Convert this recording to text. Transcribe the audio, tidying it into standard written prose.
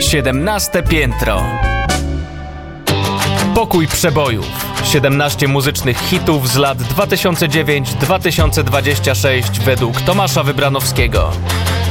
17 piętro. Pokój przebojów. 17 muzycznych hitów z lat 2009-2026 według Tomasza Wybranowskiego.